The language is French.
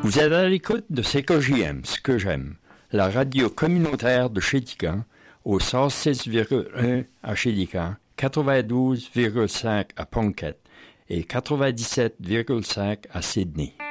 Vous êtes à l'écoute de CKJM, ce que j'aime, la radio communautaire de Shedikan, au 106,1 à Shedikan, 92,5 à Ponket et 97,5 à Sydney.